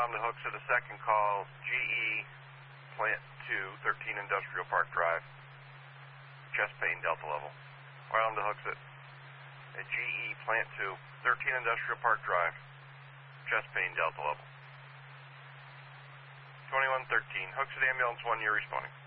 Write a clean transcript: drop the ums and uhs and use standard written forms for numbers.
on the hooks at a second call, GE, Plant 2, 13 Industrial Park Drive, chest pain, delta level. Right on the hooks at GE, Plant 2, 13 Industrial Park Drive, chest pain, delta level. 2113, hooks at ambulance 1, you're responding.